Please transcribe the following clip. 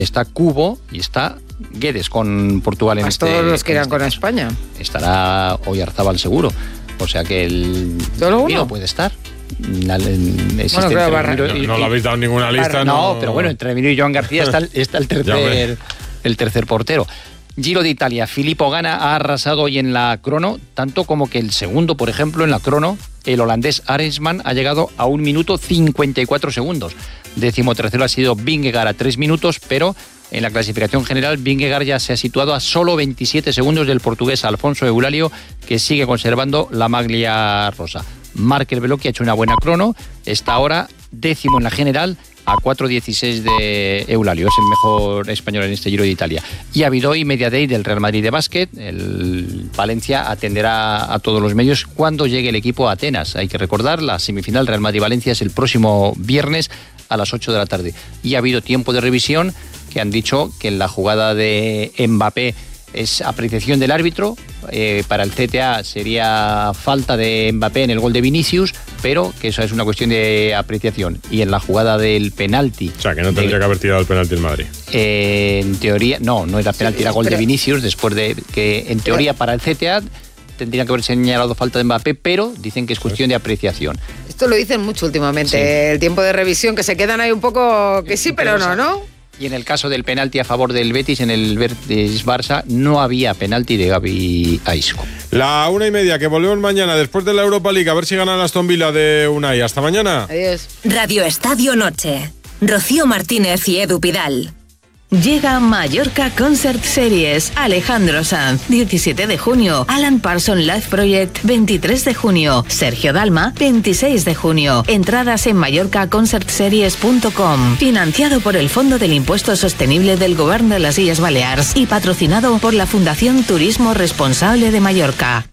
está Cubo y está Guedes con Portugal en todos los que irán con España. Estará Oyarzábal seguro. O sea que el Miro puede estar. No le habéis dado ninguna lista. No, pero bueno, entre Miro y Joan García está el tercer portero. Giro de Italia, Filippo Ganna ha arrasado hoy en la crono, tanto como que el segundo, por ejemplo, en la crono, el holandés Arensman ha llegado a 1 minuto 54 segundos. 13º ha sido Vingegaard a 3 minutos, pero en la clasificación general Vingegaard ya se ha situado a solo 27 segundos del portugués Alfonso Eulalio, que sigue conservando la maglia rosa. Marc El Veloki ha hecho una buena crono, está ahora 10º en la general, a 4.16 de Eulalio, es el mejor español en este Giro de Italia. Y ha habido hoy media day del Real Madrid de básquet. El Valencia atenderá a todos los medios cuando llegue el equipo a Atenas. Hay que recordar, la semifinal Real Madrid-Valencia es el próximo viernes a las 8 de la tarde. Y ha habido tiempo de revisión, que han dicho que en la jugada de Mbappé es apreciación del árbitro. Para el CTA sería falta de Mbappé en el gol de Vinicius, pero que eso es una cuestión de apreciación. Y en la jugada del penalti... O sea, que no tendría que haber tirado el penalti el Madrid. En teoría, no era penalti, era gol de Vinicius, después de que, en teoría, para el CTA tendrían que haber señalado falta de Mbappé, pero dicen que es cuestión de apreciación. Esto lo dicen mucho últimamente, sí. El tiempo de revisión, que se quedan ahí un poco que sí, pero no. Y en el caso del penalti a favor del Betis, en el Betis-Barça, no había penalti de Gavi a Isco. 1:30, que volvemos mañana después de la Europa League, a ver si gana el Aston Villa de Unai. Hasta mañana. Adiós. Radio Estadio Noche. Rocío Martínez y Edu Pidal. Llega Mallorca Concert Series. Alejandro Sanz, 17 de junio. Alan Parsons Live Project, 23 de junio. Sergio Dalma, 26 de junio. Entradas en mallorcaconcertseries.com. Financiado por el Fondo del Impuesto Sostenible del Govern de las Illes Balears y patrocinado por la Fundación Turismo Responsable de Mallorca.